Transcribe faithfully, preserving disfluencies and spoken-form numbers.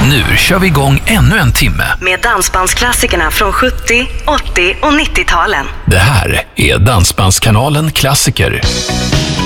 Nu kör vi igång ännu en timme med dansbandsklassikerna från sjuttio, åttio och nittio-talen. Det här är Dansbandskanalen Klassiker.